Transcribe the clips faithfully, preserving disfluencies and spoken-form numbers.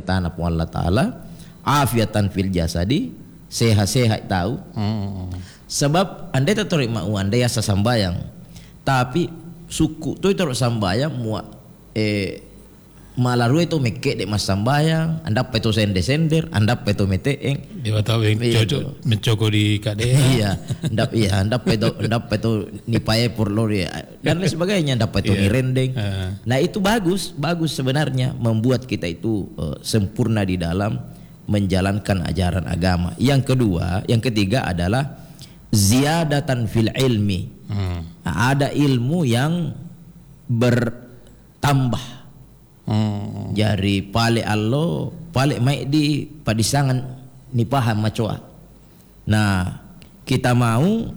perintah na Allah Ta'ala afiatan fil jasadi sehat-sehat tahu. Hmm. Sebab andai tertarik mau andai asa sambayang tapi suku tu terus sambayang muak eh malaru itu mekek dek mas sambayang andap peto sender sender andap peto meteeng dia tahu yang cocok mencoko di kadea iya andap iya andap peto andap peto nipaye porlori dan lain sebagainya andap peto yeah. Nirendeng uh. Nah itu bagus bagus sebenarnya membuat kita itu uh, sempurna di dalam menjalankan ajaran agama. Yang kedua yang ketiga adalah ziyadatan fil ilmi. hmm. Nah, ada ilmu yang bertambah. Hmm. Jari pale allo pale mai di padisangan ni paham macoa. Nah, kita mau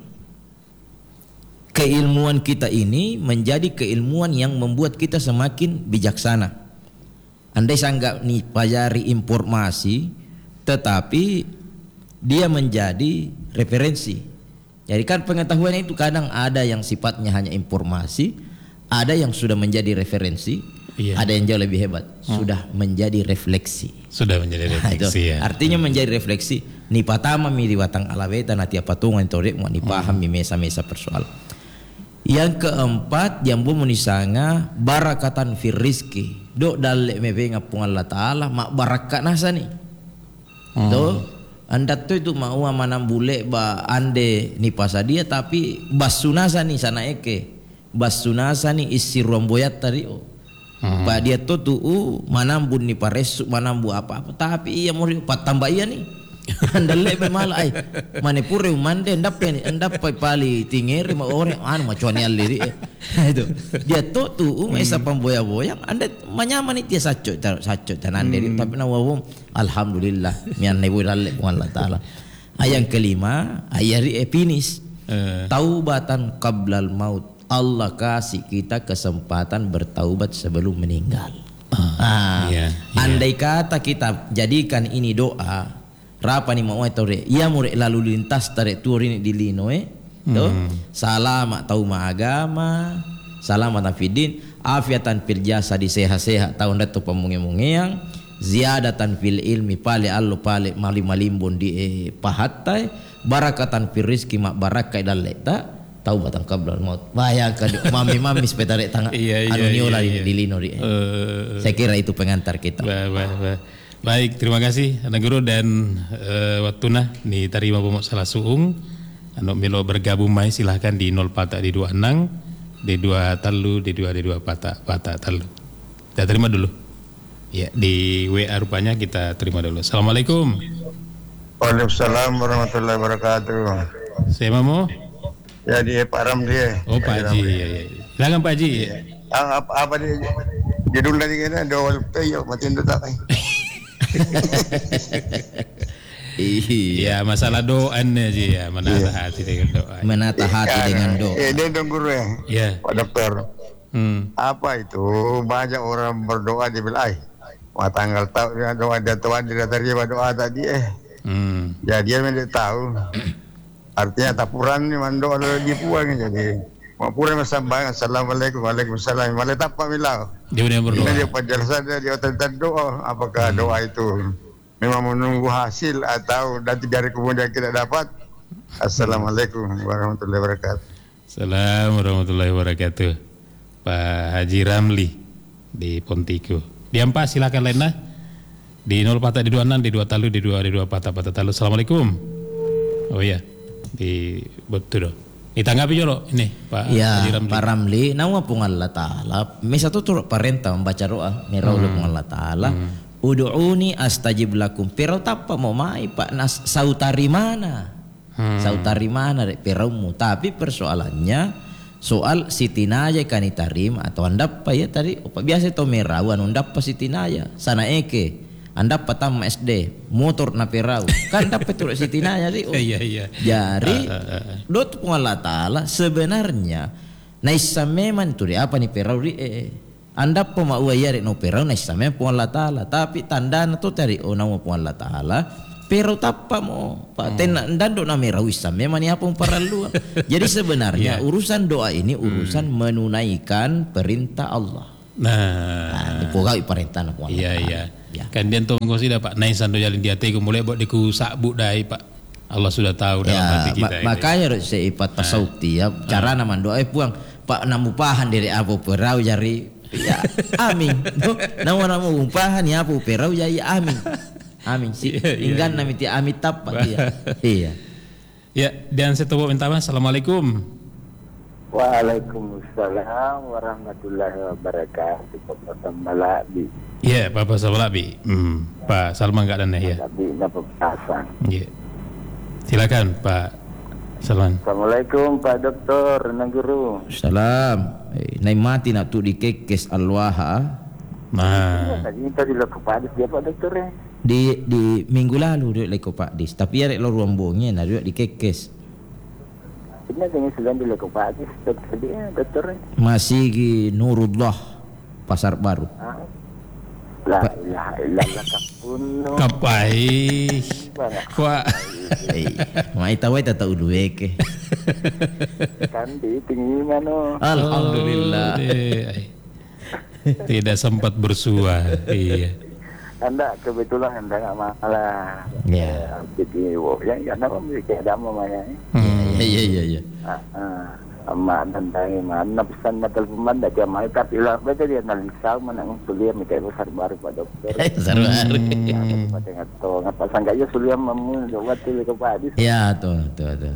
keilmuan kita ini menjadi keilmuan yang membuat kita semakin bijaksana. Andai sanggap ni pajari informasi tetapi dia menjadi referensi. Jadi kan pengetahuan itu kadang ada yang sifatnya hanya informasi, ada yang sudah menjadi referensi. Iya. Ada yang jauh lebih hebat, hmm. sudah menjadi refleksi. Sudah menjadi refleksi ya. Artinya hmm. menjadi refleksi. Ni patama mi diwatang alaweta nanti apa tungan torek mau ni paham mi mesa-mesa persoal. Yang keempat jambu munisanga barakatan fir rizki. Dok dalek mebe ngapung Allah Taala mak barakat nasa ni. Hmm. Do anda tu itu mau manam bule ba ande ni pasadia tapi basunasa ni sana eke. Basunasa ni isi romboyat tadi oh. Hmm. Pak dia tu tu uh, manambun ni paresu manambu apa-apa tapi iya mau pat tambah iya nih andale be malah ai mane pure mande ndap ni ndap pai pali tingere ma orang anu macone aliri itu dia tu tu uh, mesa pamboya-boyang anda manyaman ni dia saco saco tanan hmm. tapi nawawum alhamdulillah mian nebu dalle Allah Taala. Yang kelima ayari epinis uh. taubatan qablal maut. Allah kasih kita kesempatan bertaubat sebelum meninggal. Ah, yeah, yeah. Andai kata kita jadikan ini doa, rapa ni mau tore, ia murek lalu lintas tarik turin di lino eh, mm. Salamat tahu ma agama, salamat afidin, afiatan fil jasadi sehat-sehat tahun datu pemunge-mungeang, ziyadatan fil ilmi pale allo pale mali malimbon di eh, pahatai, barakatan fil rizki mak barakai daleta. Taubatan qablal maut. Bayangkan mami-mami sepeda rek tangga iya, anu iya, niola iya, di lino di. Uh, Saya kira itu pengantar kita. Bah, bah, bah. Baik, terima kasih Anda Guru dan uh, waktuna ni tarima bomok salah suung. Anu melo bergabung mai silahkan di nol patah di dua enam di dua talu di dua di dua patah patah talu. Kita terima dulu. Ya, di W A rupanya kita terima dulu. Assalamualaikum. Waalaikumsalam warahmatullahi wabarakatuh. Saya Mamo. Ya dia Pak Ramli ya. Oh Pak Haji ya, ya. Silakan Pak Haji. Ya. Ah, apa apa dia judul tadi kan doa tayo matin tu tak. Iya masalah doa aja ya menata hati dengan doa. Menata hati dengan doa. Eh dia dong guru ya. Iya. Pak dokter. Hmm. Apa itu banyak orang berdoa di bilang, wah tanggal tahu doa dan Tuhan tidak terima doa tadi eh. Hmm. Ya dia tidak tahu. Artinya tapuran ni mando lagi puang jadi. Mapura masambang assalamualaikum waalaikumsalam. Malah tak pamilau. Dia benar berdoa. Dia penjelasan dia tentang doa. Apakah hmm. doa itu memang menunggu hasil atau nanti dari kemudian kita dapat. Assalamualaikum warahmatullahi wabarakatuh. Assalamualaikum warahmatullahi wabarakatuh. Pak Haji Ramli di Pontiku. Diampa silakan Lena di nol patah di dua enam di dua talu di dua di dua patah patah talu. Assalamualaikum. Oh iya. Di betul. Ditanggapi jolo ini Pak ya, Haji Ramli. Pak Ramli, nama pun Allah Taala. Misal tu parenta membaca doa, ni raul pun Allah Taala. Hmm. Udu'uni astajib lakum. Pero tapa mau mai Pak nas sautari mana? Hmm. Sautari mana rek peraumu. Tapi persoalannya soal sitinaya kanitarim atau andap pa ya tadi. Opa biasa to merawan andap pa sitinaya. Sana eke. Anda patam S D motor na perau kan dapat turut sitinanya sih. Oh. Iya iya. Jadi uh, uh, uh. dot pun Allah Taala sebenarnya naisameman tu apa ni perau ri eh, anda pemau ayat no perau naisameman pun Allah Taala tapi tanda tu tadi oh nama pun Allah Taala perau tapa mo pak ten dan do na merau isameman ni apa paralu. Jadi sebenarnya yeah. urusan doa ini urusan hmm. menunaikan perintah Allah. Nah, nah dipogai perintah Allah. Iya iya. Ya. Kan dia tuh ngosi dah Pak naisan do jalan dia teh mulai buat diku sabuk dai Pak. Allah sudah tahu dalam Ya, hati kita. ma- makanya harus seipat tasawuf ya. Cara nama doa puang Pak namu pahan dari abu perau jari ya amin. No, nama nama umpahan ya abu perau jari amin. Amin sih. Inggan nami ti amit tapat ya. Iya. Ya, dan saya coba minta mas. Assalamualaikum. Waalaikumsalam warahmatullahi wabarakatuh. Bapak Malabi. Ya, Bapak Salabi. Hmm, Pak Salman enggak ada ya. Tapi dapat pasang. Ya. Silakan Pak Salman. Assalamualaikum Pak Doktor Naguru. Salam. Eh, nai mati nak tu dikekes alwaha. Nah, Tadi tadi lo kepada dia Pak Doktor ya. Di di minggu lalu dia leko Pak Dis. Tapi ya lo ruambongnya nah dia dikekes. Ini dengan sedang di lo kepada Doktor dia Doktor. Masih di Nurullah Pasar Baru. Ah. La ilaha illallah kapun. kapai. Wah. Eh, mai tawai tata uduwe ke. Kan di tinggi mana? Alhamdulillah. Oh, deh. Tidak sempat bersua. Iya. Anda kebetulan anda nggak masalah. Ya. Jadi, wow, yang yang nama memiliki ada mamanya. Hmm. Iya iya iya. Ah, ah. Ama tentang mana pesan natal peman dah jam mai tapi lah baca dia analisau mana sulia minta besar baru Pak Dokter. Seru hari. Apa tengah to ngapa sangka aja sulia mamu jawab tu ke Pak Adis. Ya tuh tuh tuh.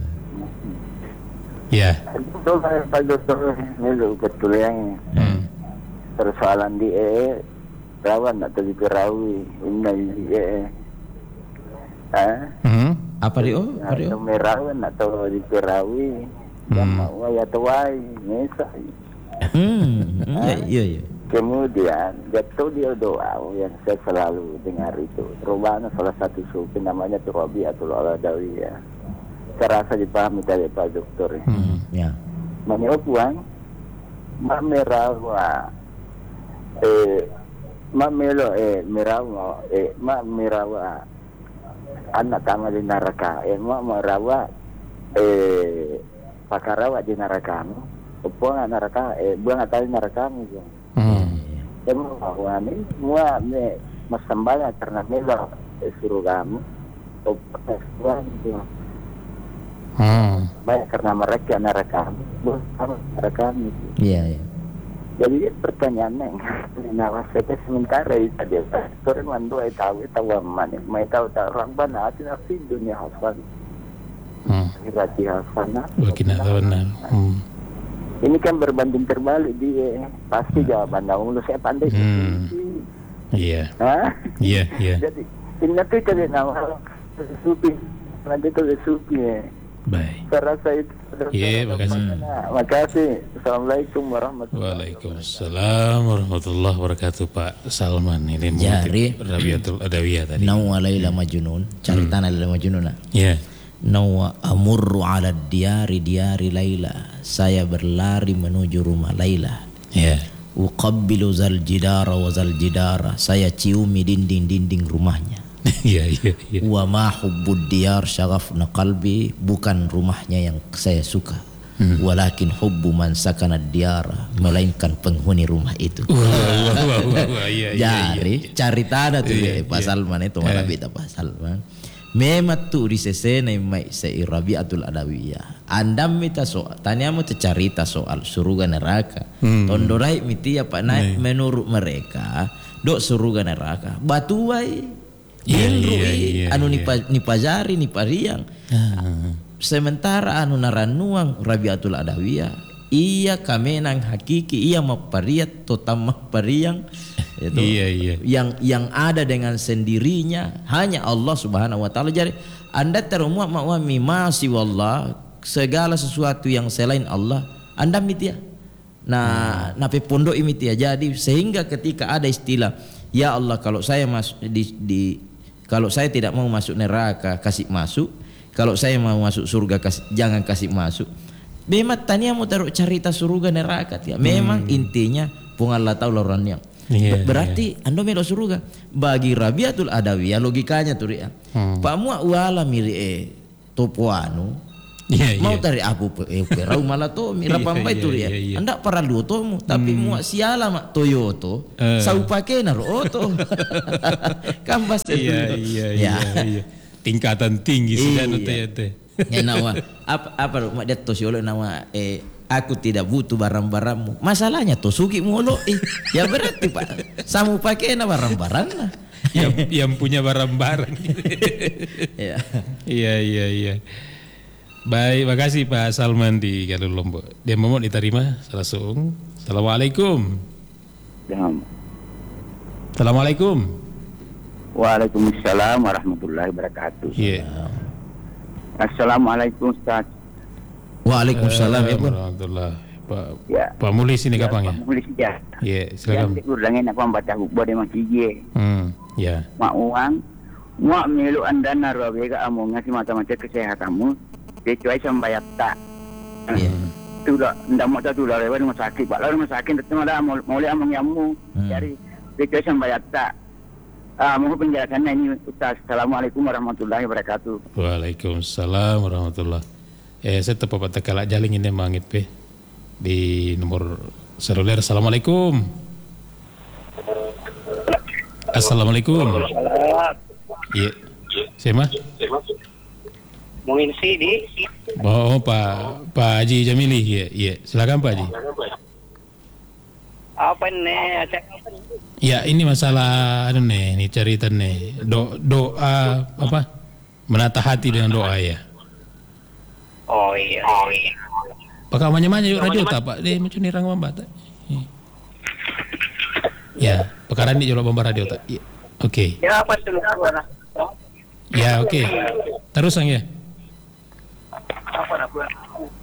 Ya. Betul Pak Dokter ini lu betul yang Hmm. persoalan di eh rawan nak tadi perawi ini di eh. Ah, Hmm. Apa dia? Oh, apa dia? atau merawan atau di perawi. Yang mau ya tuai, nesa. Hmm. Iya iya iya. Kemudian jatuh dia doa yang saya selalu dengar itu. Perubahan salah satu sufi namanya Rabi'atul Adawiyah. Saya rasa dipahami dari Pak Dokter. Hmm. Ya. Menyopuan mamerawa eh mamelo eh merawa eh mamerawa anak kama di neraka eh mamerawa eh pakarawa di neraka upuan neraka eh buang atau neraka gitu. Hmm. Emang bahwa ini semua me masambala karena melo eh, suruh kamu upuan gitu. Hmm. Baik karena mereka neraka buang neraka gitu. Iya iya. Jadi pertanyaannya, nah saya sementara itu dia turun mandu ay tahu tahu mana, may tahu tahu orang mana atin asin dunia hasan, Hmm. hirati hasana. Bagaimana benar. Hmm. Ini kan berbanding terbalik dia, pasti jawaban dahulu saya pandai. Hmm. Iya. Hah? Iya, iya. Jadi ini tu cari nama supi, nanti tu supi. Baik. Saya rasa itu. Iya, makasih. Makasih. Assalamualaikum warahmatullahi Waalaikumsalam warahmatullahi wabarakatuh Pak Salman. Ini Jari. Rabiatul Adawiyah tadi. Nawa Laila Majnun, cerita hmm. Laila Majnun. Ya. Nawa amurru ala diyari diyari Laila. Saya berlari menuju rumah Laila. Ya. Uqabbilu zal jidara wa zal jidara. Saya ciumi dinding-dinding rumahnya. Iya, iya, iya. Wa ma hubbud diyar syaghafna qalbi, bukan rumahnya yang saya suka. Hmm. Walakin hubbu man sakana diyara, melainkan penghuni rumah itu. Wah, wah, wah, wah, wah, iya, iya, Jadi iya. cari tanda tuh Iya, ya, Pak iya. Salman itu malah beta Pak Salman. Memang tu di sesena mai sei Rabi'atul Adawiyah. Anda minta soal, tanya mau cerita soal surga neraka. Hmm. Tondorai miti apa naik Iya. menurut mereka dok surga neraka. Batuai. Iya, Indru iya, i, iya, anu iya. nipa nipajari nipariang. Ah. Sementara anu naranuang Rabi'atul Adawiyah, iya kamenang hakiki, iya mapariat totam mapariang itu Iya, iya. yang yang ada dengan sendirinya hanya Allah Subhanahu wa taala. Jadi Anda terumuat ma'wami masih wallah, segala sesuatu yang selain Allah Anda mitia. Nah, nape pondok imitia. Jadi sehingga ketika ada istilah ya Allah kalau saya masuk di, di kalau saya tidak mau masuk neraka kasih masuk, kalau saya mau masuk surga kasih, jangan kasih masuk. Memang tania mau taruh cerita surga neraka ya. Memang hmm. intinya pun Allah tahu lorangnya. Iya, Berarti iya. Anda melok surga. Bagi Rabi'atul Adawiyah logikanya tuh ya. Hmm. Pak mua wala miri eh topoanu Yeah, mau yeah. tarik aku eh perau malah to mira pambai tu yeah, dia. yeah, yeah. Anda perlu to mu tapi Hmm. mu siala mak Toyota. Eh. Sau pakai na ro to. Kambas itu. Iya iya Ya. iya iya. Tingkatan tinggi sudah Iya. nanti ya. Ya nama apa apa mak dia to siolo nama eh aku tidak butuh barang-barangmu. Masalahnya to sugi mulu eh. Ya berarti Pak. Samu pakai na barang-barang nah. yang yang punya barang-barang. Ya. Iya iya iya. Baik, makasih Pak Salman di Galuh Lombok. Dia mau diterima salah seung. Assalamualaikum. Jam. Assalamualaikum. Waalaikumsalam warahmatullahi wabarakatuh. Iya. Assalamualaikum Ustaz. Waalaikumsalam ya pun. Warahmatullahi. Pak Ya. Pak Mulis ini kapan ya? Mulai sejak. Iya, silakan. Yang kurangnya apa baca hubah dia masih je. Hmm, ya. Mak uang. Mak melu anda naruh bega amongnya si mata-mata kesehatanmu. Dia cuai sampai tak. Iya. Tu dah, ndak mau tu dah lewat rumah sakit. Pak lalu rumah sakit tu malah mau mau among yamu. Jadi dia cuai sampai tak. Ah, mohon penjelasan ini Ustaz. Assalamualaikum warahmatullahi wabarakatuh. Waalaikumsalam warahmatullahi. Eh, saya tepat pada kalak jaling ini mangit pe di nomor seluler. Assalamualaikum. Assalamualaikum. Iya. Siapa? Mungkin sih di Oh, Pak Pak Haji Jamili. Iya, iya. Silakan Pak Haji. apa nih? Ya, ini masalah anu nih, ini cerita nih. Do, doa apa? Menata hati dengan doa ya. Oh iya. Oh iya. Pakai manya-manya yuk radio tak Pak? Deh macam ni rang bamba tak? Ya, perkara ni jual bamba radio tak? Ya. Okey. Ya apa tu suara? Ya, okey. Terus sang ya. Apa nak buat?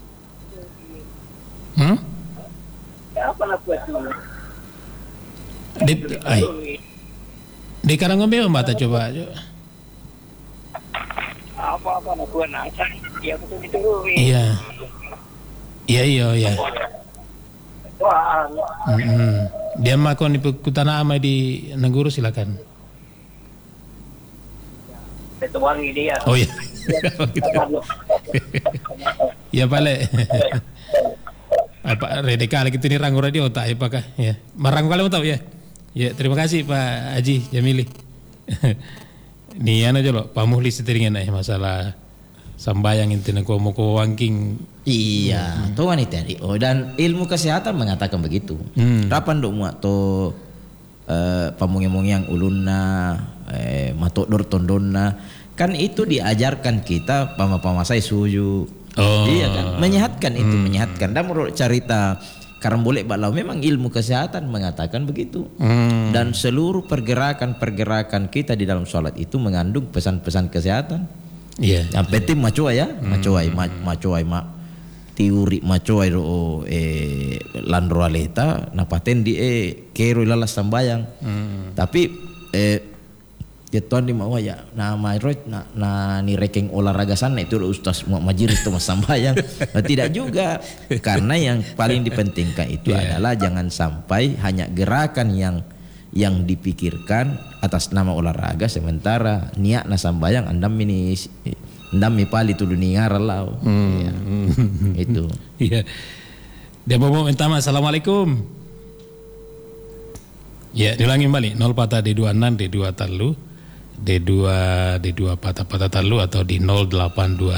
Hmm? Ya apa nak buat tu? Di, ay. Di Karangombe bamba tak coba. Apa-apa nak buat nak cari dia betul dituruni. Iya. Iya iya iya. Wah, Mm-hmm. Dia makon di Kutana Ama di Neguru silakan. itu wangi dia. Oh iya. Ya pale. Apa redeka lagi tu ni ranggu radio tak ya pakah ya. Marang kalau tahu ya. Ya terima kasih Pak Haji Jamili. Ni ana jolo Pak Muhlis seteringan eh masalah sambayang intinya ko mo ko wangking. Iya, to wanita di. Oh, dan ilmu kesehatan mengatakan begitu. Hmm. Rapan dok muat to eh, pamungi-mungi yang ulunna, eh, matodor tondonna, kan itu diajarkan kita pama-pama saya suju. Oh. Iya kan, menyehatkan itu, menyehatkan. Dan menurut cerita Karambole Balau memang ilmu kesehatan mengatakan begitu. Hmm. Dan seluruh pergerakan-pergerakan kita di dalam sholat itu mengandung pesan-pesan kesehatan. Iya. Yang penting macoai ya, macoai, ma- macoai mak tiuri macoai ro eh landro aleta na paten di eh kero lalas sambayang. Hmm. Tapi eh dia tuan di mau ya na mairot na, na ni rekeng olahraga sana itu ustaz mau majir itu mas sambayang. Nah, tidak juga karena yang paling dipentingkan itu Yeah. adalah jangan sampai hanya gerakan yang yang dipikirkan atas nama olahraga sementara niat na sambayang andam ini andam mi pali tulu ningar lau. Hmm. Ya. Itu. Iya. Dia mau minta maaf. Assalamualaikum. Ya, diulangi kembali. nol patah D dua enam D dua talu D dua D dua patah patah talu atau di nol delapan dua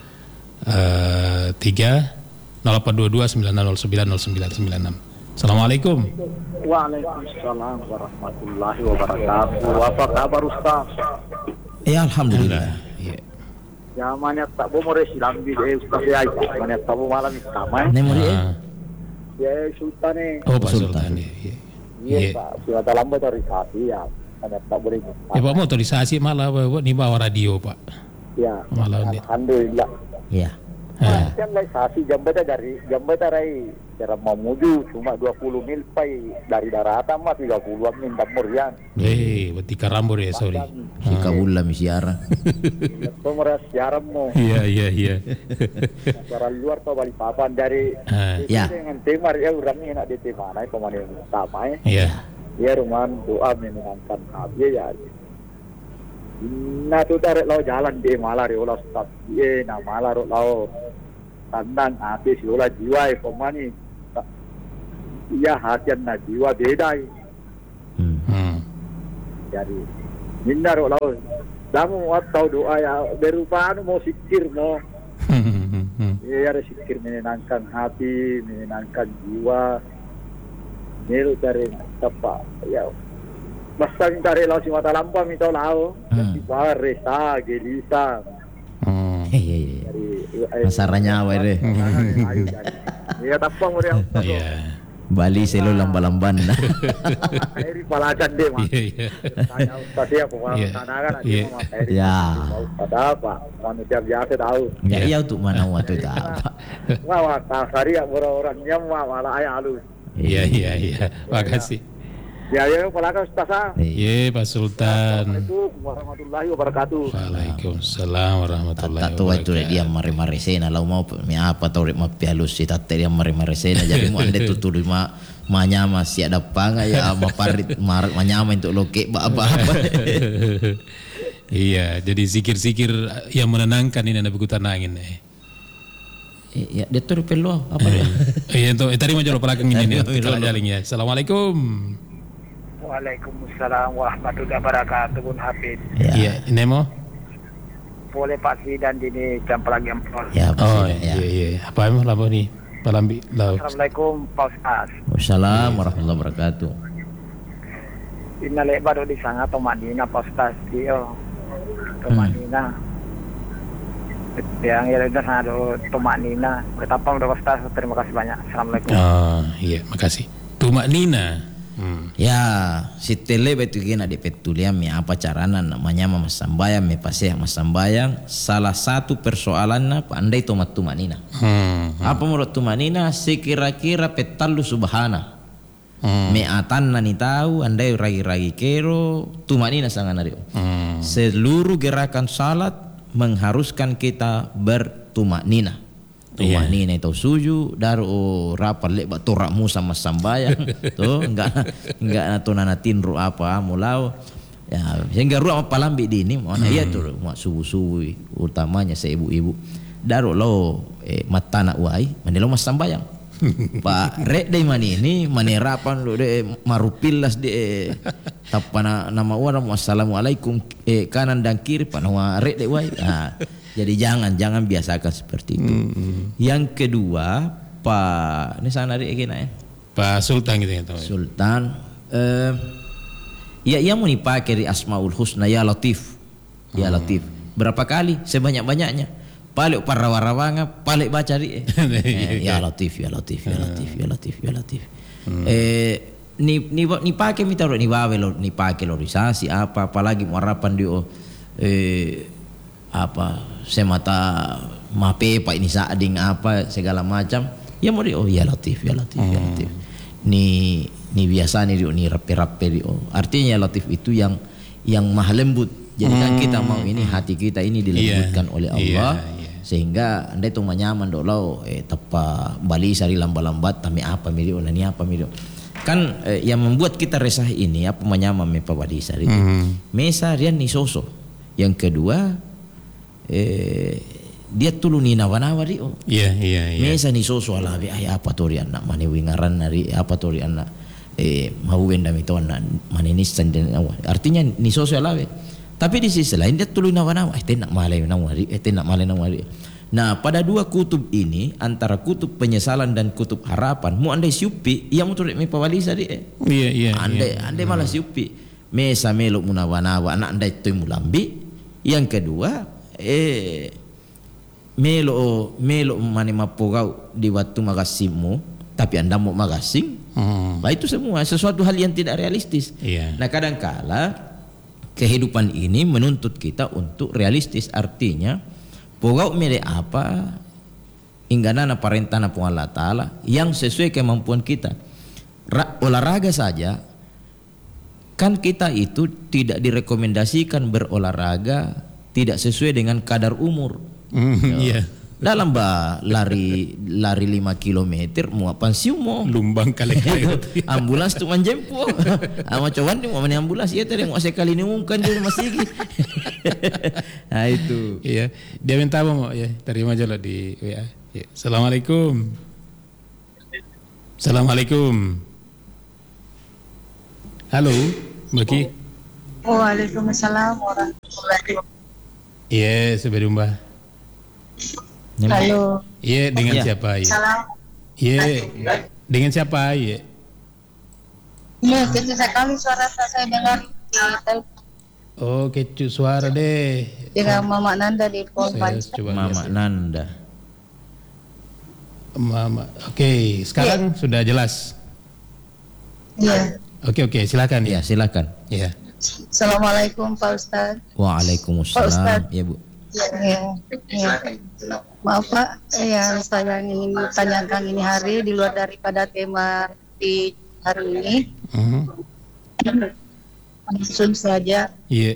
tiga nol delapan dua dua sembilan nol sembilan nol sembilan sembilan enam. Assalamualaikum. Waalaikumsalam warahmatullahi wabarakatuh. Apa kabar Ustaz? Ya alhamdulillah. Ya. Zamannya tak bomo resilam di eh Ustaz ya. Zamannya tak bomo malam sama. Nemori eh. Ah. Ya Sultan eh. Oh, Pak Sultan. Sultan. Iya. Iya Iya. Pak, sudah dalam motorisasi ya. Hanya tak boleh. Ya, Pak motorisasi malah buat ni bawa radio, Pak. Ya. Malah ni. Alhamdulillah. Ya. Ah. Kan realisasi jambatan dari jambatan dari cara Mamuju cuma dua puluh mil pai dari daratan mah tiga puluh mil Murian. Eh, berarti karambur ya, sorry. Si kabulla misiara. Pemeras jaram mo. Iya, iya, iya. Cara luar atau Balikpapan dari Ah. Ya. dengan tema ya orangnya nak di tema naik pemain utama ya. Iya. Ya rumah doa menyenangkan hati ya. Nah tu tarik lau jalan dia malah dia olah start dia nah malah lau tandang habis olah jiwa pemani iya hatian na jiwa beda. Hmm. Jadi minna lau damu atau doa ya berupa anu mau sikir mau ya ada sikir menenangkan hati menenangkan jiwa niru dari apa ya basta mintare lao si mata lampa minta lao si bare sa gelisa iya iya masaranya apa itu ya tapang mo yang Iya. Bali selo lamba-lamban airi palacan deh mah saya tadi aku mau sana kan ada mah airi ya pada apa manusia biasa tahu ya iya untuk mana waktu itu apa wah wah kasari ya orang nyamma malah ayah halus Iya iya iya. Makasih. Ya ya palakan Ustaz. Iya Pak Sultan. Assalamualaikum warahmatullahi wabarakatuh. Waalaikumsalam warahmatullahi Tato itu dia mari-mari sena lau mau mi apa tau ma pialus si tatte dia mari-mari sena jadi mu ande tutur ma manyama si ada panga ya ma parit mar manyama untuk loke apa apa. Iya, jadi zikir-zikir yang menenangkan ini anda begitu tenangin eh. Ya dia tuh perlu apa dia? Iya itu tadi mau jawab pelakang ini nih. Kalau jalingnya. Assalamualaikum. Waalaikumsalam warahmatullahi wabarakatuh Bun Hafid. Iya, ini mau? Boleh Pak Sidan dini jam pelagi empol. Ya, oh iya iya. Apa emang labo nih? Palambi lau. Assalamualaikum Pak Ustaz. Waalaikumsalam warahmatullahi wabarakatuh. Inna lebar di sana Tomadina Pak Ustaz. Iyo. Tomadina. Yang ya udah sana Tomadina. Betapa udah Ustaz. Terima kasih banyak. Assalamualaikum. Oh iya, makasih. Tomadina. Hmm. Ya, si tele betu gina di petuliam ya apa carana namanya mas sambayang me paseh mas sambayang salah satu persoalannya pandai tomat tumanina. Hmm. Apa menurut tumanina sekira-kira petalu subhana. Hmm. Me atan nani tahu andai ragi-ragi kero tumanina sangat nario. Hmm. Seluruh gerakan salat mengharuskan kita bertumanina. Tumanina itu suju daru rapal lek batu rakmu sama sambayang tuh enggak enggak nato nanatin ru apa mulau ya sehingga ru apa palambi di ini mana iya tuh mak subuh-subuh utamanya saya ibu-ibu daru lo eh, matana uai manilo mas sambayang Pak rek dai mani ini mani rapan lo de marupilas de tapana nama orang assalamualaikum eh, kanan dan kiri panwa rek dai uai nah, jadi jangan jangan biasakan seperti itu. Mm-hmm. Yang kedua, Pak, ini sana hari ini ya. Pak Sultan gitu ya. Sultan, eh, ya ia mau dipakai di Asmaul Husna ya Latif, ya Latif. Berapa kali? Sebanyak banyaknya. Paling para warawanga, paling baca di. Eh, ya Latif, ya Latif, ya Latif, ya Latif, ya Latif. Hmm. Eh, ni ni ni pakai mitaruh ni bawa lo, ni pakai lorisasi apa, apalagi muarapan dia. Eh, apa semata mape pak ini saading apa segala macam ya mau oh ya Latif ya Latif hmm. ya Latif ni ni biasa ni ni rapi-rapi dio artinya ya Latif itu yang yang maha lembut jadi kan hmm. kita mau ini hati kita ini dilembutkan yeah. oleh Allah yeah, yeah. sehingga andai tu manyaman dolau eh tepa bali sari lambat-lambat tapi apa miri ni apa miri kan eh, yang membuat kita resah ini apa manyaman me pa bali sari hmm. mesa rian ni soso yang kedua eh dia tulu ni nawa-nawa di oh iya iya iya mesa ni soso ala bi ay apa tori anak mani wingaran nari apa tori anak eh mau wenda mito anak mani ni sanden artinya ni soso ala be tapi di sisi lain dia tulu nawa-nawa eh nak malai nawari eh nak malai nawari nah pada dua kutub ini antara kutub penyesalan dan kutub harapan mu andai siupi ia mu turek me pawalisa di eh iya iya andai iya. andai malah siupi mesa melok munawa-nawa anak andai tu mulambi yang kedua eh melo melo mani mapogau di waktu magasimu tapi anda mau magasing hmm. nah itu semua sesuatu hal yang tidak realistis yeah. Nah kadangkala kehidupan ini menuntut kita untuk realistis artinya pogau mere apa inggana parentana pun Allah Ta'ala yang sesuai kemampuan kita Ra, olahraga saja kan kita itu tidak direkomendasikan berolahraga tidak sesuai dengan kadar umur. Mm, yeah. Dalam bah lari lari lima kilometer mau pensiun mau lumbang kali ambulans tu manjempo. Ama coban ni mau ambulans ya tadi mau sekali ni mungkin dia masih Nah itu. Iya, dia minta apa mau ya? Terima aja lo di W A. Ya. Assalamualaikum. Assalamualaikum. Halo, Baki. Waalaikumsalam warahmatullahi wabarakatuh. Iya, sebelum Mbak. Halo. Iya, dengan Ya. siapa ya? Salam. Iya, dengan siapa ya? Iya, kecil sekali suara saya dengar di telepon Oh, kecu suara deh. dengan Mama Nanda di Saya Polpan. coba Mama lihat. Nanda. Mama. Oke, sekarang sudah jelas. Iya. Oke, oke, silakan Ya ya. silakan. Iya. Assalamualaikum Pak Ustadz. Pak Waalaikumsalam. Ustadz. Ya Bu. Iya. Iya. Maaf Pak, yang saya ingin tanyakan ini hari di luar daripada tema di hari ini. Mhm. Langsung saja. Iya.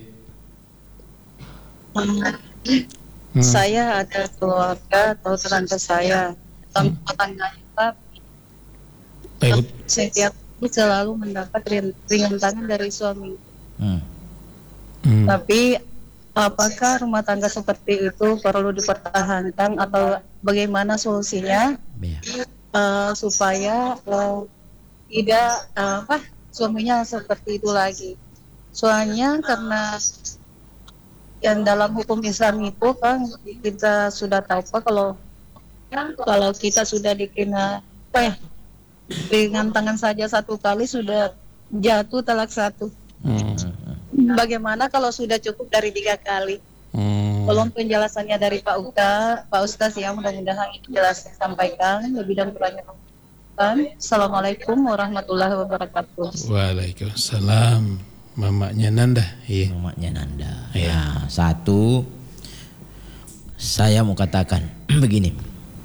Hmm. Hmm. Saya ada keluarga atau tante saya, tetangganya Pak. Baik. Setiap itu selalu mendapat rin- ringan tangan dari suami. Hmm. Hmm. Tapi apakah rumah tangga seperti itu perlu dipertahankan atau bagaimana solusinya Ya. eh, supaya eh, tidak eh, apa suaminya seperti itu lagi? Soalnya karena yang dalam hukum Islam itu kan kita sudah tahu Pak, kalau kalau kita sudah dikena apa ya ringan tangan saja satu kali sudah jatuh talak satu. Hmm. Bagaimana kalau sudah cukup dari tiga kali? Hmm. Tolong penjelasannya dari Pak Ustaz, Pak Ustaz ya, mudah-mudahan itu jelas disampaikan lebih dan kurangnya. Assalamualaikum warahmatullahi wabarakatuh. Waalaikumsalam. Mamanya Nanda. Iya. Mamanya Nanda. Iya. Nah, satu saya mau katakan begini.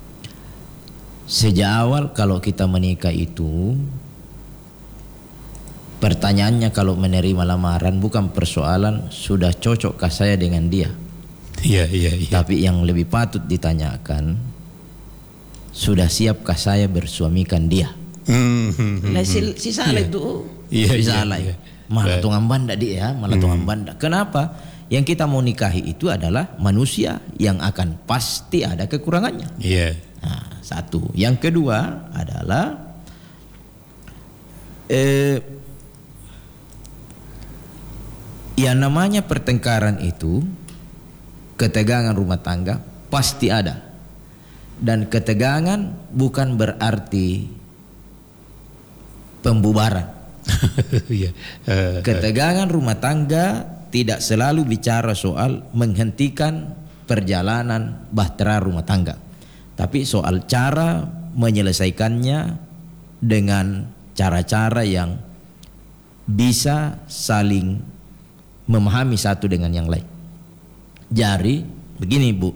Sejak awal kalau kita menikah itu pertanyaannya kalau menerima lamaran bukan persoalan sudah cocokkah saya dengan dia. Iya, iya, iya. Tapi yang lebih patut ditanyakan sudah siapkah saya bersuamikan dia. Hmm, hmm, hmm, Nah, si, hmm. si salah itu Iya, si iya, salah iya. malah Baik. tungan banda dia malah Hmm. tungan banda. Kenapa? Yang kita mau nikahi itu adalah manusia yang akan pasti ada kekurangannya. Iya. Nah, satu. Yang kedua adalah eh, yang namanya pertengkaran itu, ketegangan rumah tangga pasti ada. Dan ketegangan bukan berarti pembubaran. Iya. Eh, Ketegangan rumah tangga tidak selalu bicara soal menghentikan perjalanan bahtera rumah tangga, tapi soal cara menyelesaikannya dengan cara-cara yang bisa saling memahami satu dengan yang lain. Jadi begini Bu,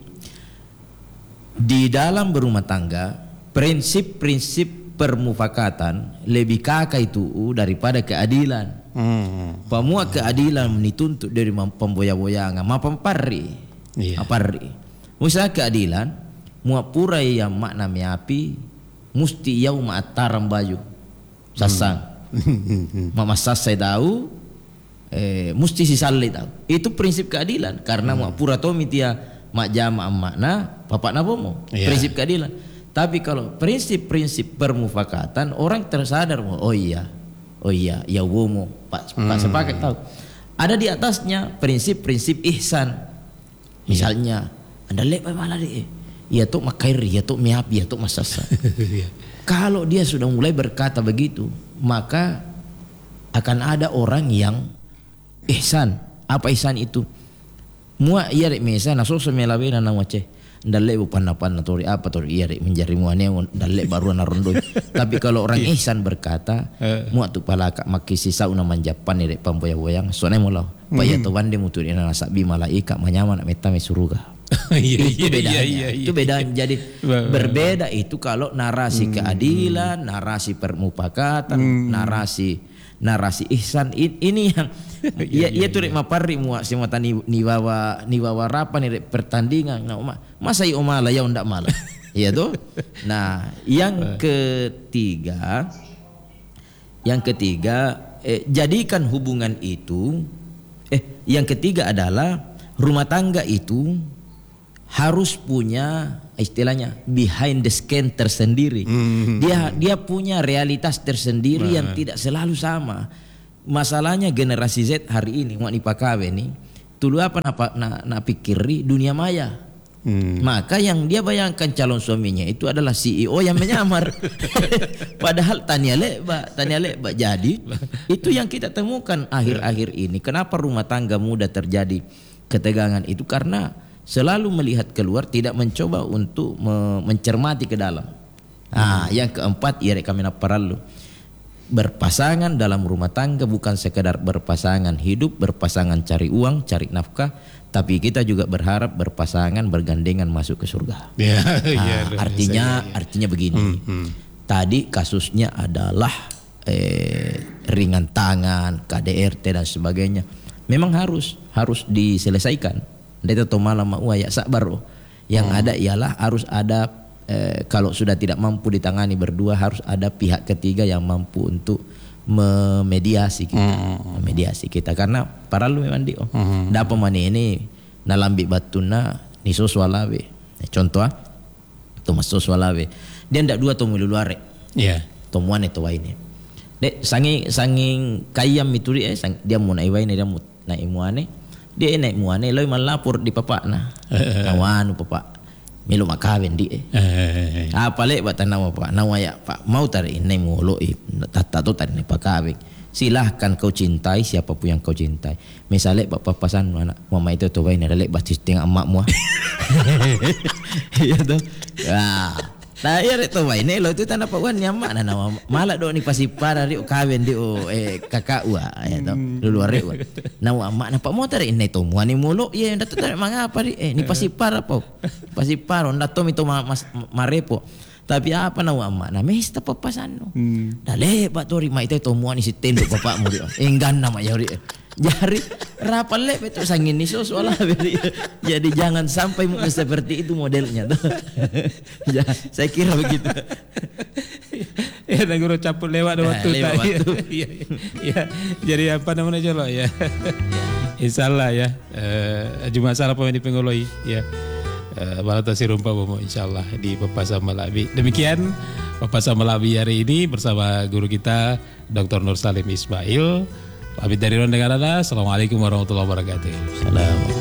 di dalam berumah tangga prinsip-prinsip permufakatan lebih kakak itu daripada keadilan. Hmm. Pamua keadilan dituntut dari pemboya-boyangan, mapamparri, Iya. aparri. Musa keadilan, mua pura yang makna miapi, musti yau maataram baju, sasang, mama sasai tahu, eh, musti si salli tahu. Itu prinsip keadilan karena mua pura tomi tia mak jama makna, papak nabomo, Iya. prinsip keadilan. Tapi kalau prinsip-prinsip permufakatan orang tersadar, oh iya, oh iya, ya womo, pak, pak sepakat tahu. Ada di atasnya prinsip-prinsip ihsan. Misalnya, anda lihat malah deh, ya tuh makairi, ya tuh miapi, ya tuh masasa. Iya. Kalau dia sudah mulai berkata begitu, maka akan ada orang yang ihsan. Apa ihsan itu? Mua iya rek mesa naso semelawe na wace. Dalle bukan apa natori apa tori iya rek menjadi muane dalle baru na rondo. Tapi kalau orang ihsan berkata, mua tu palaka maki sisa una manjapan rek pamboya-boyang sone mulau. Pa ya to bande mutu ina nasabi malaika manyama na meta me suruga. Iya, Itu iya, bedanya. iya, iya, Itu bedanya. Jadi Ba- ba- berbeda itu kalau narasi keadilan, narasi permupakatan, narasi narasi ihsan. I- ini yang ya Iya, ya tuh rek maparri mua semua tani niwawa niwawa rapa nih rek pertandingan. Nah, ma- masa i omala ya ndak malah. Iya tuh. Nah, yang ketiga yang ketiga eh, jadikan hubungan itu eh yang ketiga adalah rumah tangga itu harus punya istilahnya behind the scan tersendiri. Mm-hmm. Dia dia punya realitas tersendiri nah. yang tidak selalu sama. Masalahnya generasi Z hari ini wak nipakawe nih, tulu apa nak na, na pikiri dunia maya. Hmm. Maka yang dia bayangkan calon suaminya itu adalah C E O yang menyamar. Padahal tanya leba, tanya leba. Jadi itu yang kita temukan akhir-akhir ini. Kenapa rumah tangga muda terjadi ketegangan itu? Karena selalu melihat keluar, tidak mencoba untuk me- mencermati ke dalam. Nah, hmm. yang keempat, ya kami perlu berpasangan dalam rumah tangga bukan sekedar berpasangan hidup, berpasangan cari uang, cari nafkah, tapi kita juga berharap berpasangan bergandengan masuk ke surga. Ya, nah, ya, artinya ya, ya. artinya begini. Hmm, hmm. Tadi kasusnya adalah eh, ringan tangan, K D R T dan sebagainya. Memang harus harus diselesaikan. Itu to malam mau ya sabar. Yang hmm. ada ialah harus ada eh, kalau sudah tidak mampu ditangani berdua, harus ada pihak ketiga yang mampu untuk memediasi kita, hmm. memediasi kita karena para lu memang dio. Hmm. Dapat mani ini nalambi batuna niso swalawe. Contoh ah, Thomas swalawe. Dia ndak dua tomu luare. Iya. Yeah. Tomuan itu waine. Dek sangi sanging kayam mituri eh sang, dia mau naik waine dia mau naik muane. Dia naik muane loy malapor di papa nah. Kawan papa. Milo makawin di eh. Apa lek buat tanah apa? Nawa ya pak mau tarik ini mulu eh tata tu tarik pak kawin. Silahkan kau cintai siapapun yang kau cintai. Misalnya bapak pasan anak mama itu tu baik ni lek batis tengah emakmu. Iya tu. Ah. Nah iya tu baik ni lo tu tanah pak wan nyamak nah nama malah do ni pasti para ri kawin di oh eh kakak wa ya tu luar ri wa. Nawa emak nampak mau tarik ini tu muani mulu iya ndak tu tarik mangapa ri eh ni pasti para po. Pasti para ndak tu itu mas marepo. Tapi apa nawa emak na mesta papasan no. Hmm. Dale pak tori mai itu muani si tendo bapakmu ri. Enggan nama ya ri. Jari rapal lep itu sangin ni so soalnya jadi jangan sampai seperti itu modelnya tuh. Ya, saya kira begitu. Ya dan guru caput lewat waktu ya, ya, ya, jadi apa namanya jolo ya. Insyaallah ya. Eh cuma salah pemain di penggoloi ya. Eh balatasi rumpa bomo insyaallah di Papasan Malabi. Demikian Papasan Malabi hari ini bersama guru kita Doktor Nur Salim Ismail. Pamit dari Ron dengan Anda. Assalamualaikum warahmatullahi wabarakatuh. Salam.